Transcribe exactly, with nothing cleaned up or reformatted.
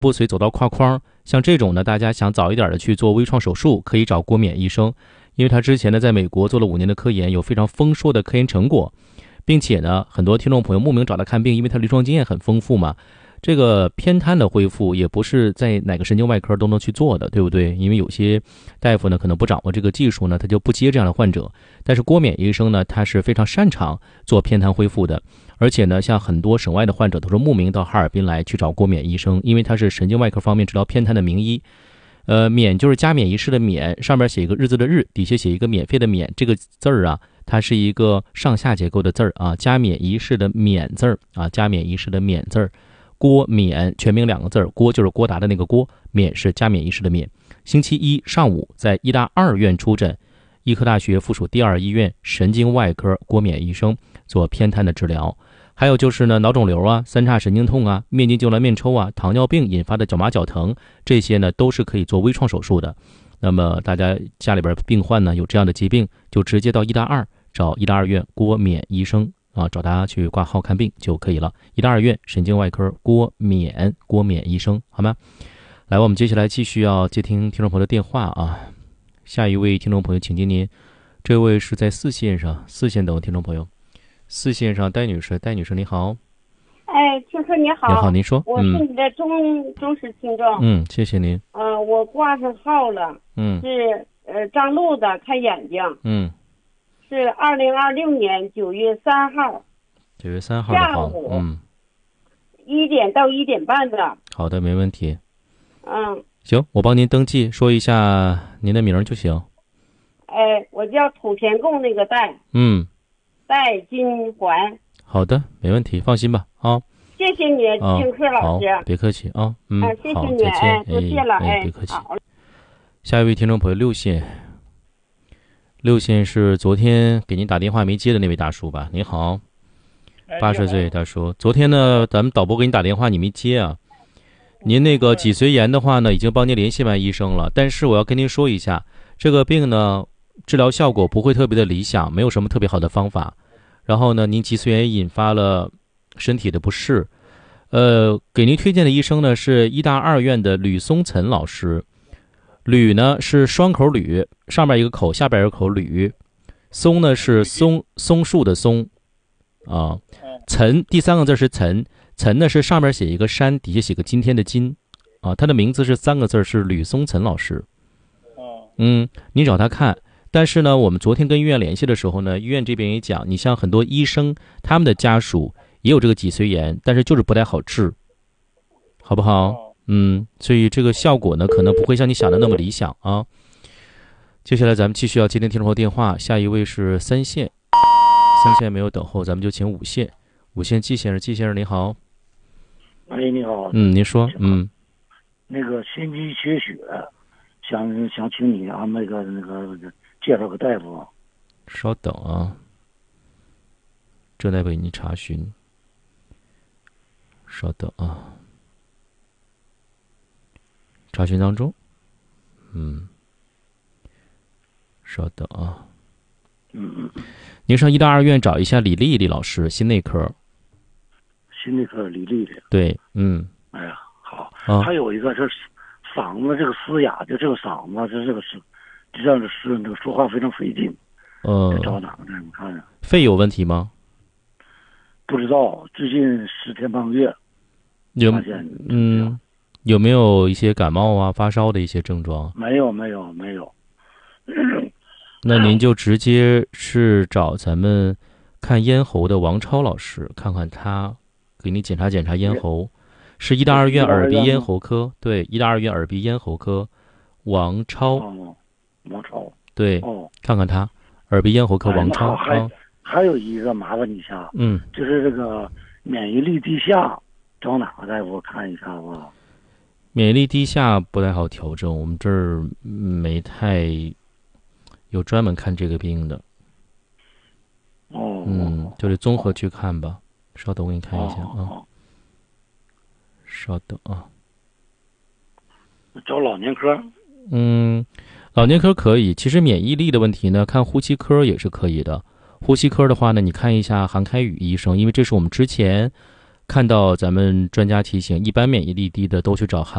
破髓走到胯框，像这种呢，大家想早一点的去做微创手术，可以找郭冕医生，因为他之前呢在美国做了五年的科研，有非常丰硕的科研成果，并且呢，很多听众朋友慕名找他看病，因为他临床经验很丰富嘛。这个偏瘫的恢复也不是在哪个神经外科都能去做的，对不对？因为有些大夫呢可能不掌握这个技术呢，他就不接这样的患者。但是郭冕医生呢，他是非常擅长做偏瘫恢复的，而且呢，像很多省外的患者都是慕名到哈尔滨来去找郭冕医生，因为他是神经外科方面治疗偏瘫的名医。呃，冕就是加冕仪式的冕，上面写一个日字的日，底下写一个免费的免，这个字儿啊，它是一个上下结构的字儿啊，加冕仪式的冕字儿啊，加冕仪式的冕字儿。郭冕全名两个字儿，郭就是郭达的那个郭，冕是加冕仪式的冕。星期一上午在医大二院出诊，医科大学附属第二医院神经外科郭冕医生做偏瘫的治疗。还有就是呢，脑肿瘤啊、三叉神经痛啊、面筋睾丸面抽啊、糖尿病引发的脚麻脚疼，这些呢都是可以做微创手术的。那么大家家里边病患呢有这样的疾病，就直接到医大二找医大二院郭冕医生啊，找他去挂号看病就可以了。医大二院神经外科郭冕郭冕医生，好吗？来，我们接下来继续要接听听众朋友的电话啊。下一位听众朋友，请接您。这位是在四线上，四线等听众朋友。四线上，戴女士，戴女士你好。 哎，听说你好。 你好，您说。 我是你的忠、嗯、忠实听众。 嗯，谢谢您。 呃，我挂上号了。 嗯。 是呃张璐的看眼睛。 嗯。 是二零二六年九月三号。 九月三号的下午。 嗯。 一点到一点半的。 好的，没问题。 嗯。 行，我帮您登记，说一下您的名就行。 哎，我叫土田贡那个戴。 嗯。 戴金环。 好的，没问题，放心吧啊。 谢谢你，听课老师。 好，别客气啊。嗯， 啊、谢谢你， 再见， 哎，多谢了， 哎，别客气。 好。 下一位听众朋友，六线。六线是昨天给您打电话没接的那位大叔吧？你好，八十岁大叔。昨天呢，咱们导播给你打电话，你没接啊？您那个脊髓炎的话呢，已经帮您联系完医生了，但是我要跟您说一下，这个病呢，治疗效果不会特别的理想，没有什么特别好的方法。然后呢，您脊髓炎引发了身体的不适，呃，给您推荐的医生呢是医大二院的吕松岑老师。吕呢是双口吕，上边一个口，下边一个口，吕。松呢是松松树的松，啊，岑第三个字是岑，岑呢是上边写一个山，底下写个今天的今，啊，他的名字是三个字，是吕松岑老师。嗯，你找他看。但是呢，我们昨天跟医院联系的时候呢，医院这边也讲，你像很多医生，他们的家属也有这个脊髓炎，但是就是不太好治，好不好？嗯，所以这个效果呢，可能不会像你想的那么理想啊。接下来咱们继续要接听听众朋友电话，下一位是三线，三线没有等候，咱们就请五线，五线季先生，季先生你好。 哎，你好。 嗯，您说。嗯， 那个心肌缺血，想想请你啊，那个那个。介绍个大夫。 稍等啊，正在为你查询。稍等啊，查询当中。嗯，稍等啊。 嗯嗯。 您上医大二院找一下李丽丽老师，心内科。 心内科李丽丽。 对，嗯。 哎呀，好。 啊、 还有一个是嗓子这个嘶哑，就这个嗓子，这这个是。这样的是那个说话非常费劲， 呃， 找哪个大夫看呀？ 肺有问题吗？ 不知道，最近十天半个月， 有嗯，有没有一些感冒啊、发烧的一些症状？ 没有，没有，没有。 那您就直接是找咱们看咽喉的王超老师，看看他给你检查检查咽喉，是医大二院耳鼻咽喉科，对，医大二院耳鼻咽喉科，王超。 哦王超对， 哦， 看看他耳鼻咽喉科王超。 还、啊、还有一个麻烦你一下， 嗯， 就是这个免疫力低下，找哪个大夫看一看吧？ 免疫力低下不太好调整，我们这儿没太有专门看这个病的。 哦， 嗯，就得综合去看吧。稍等，我给你看一下啊。 哦、 稍等啊。 找老年科。 嗯。老年科可以，其实免疫力的问题呢，看呼吸科也是可以的。呼吸科的话呢，你看一下韩开宇医生，因为这是我们之前看到咱们专家提醒，一般免疫力低的都去找韩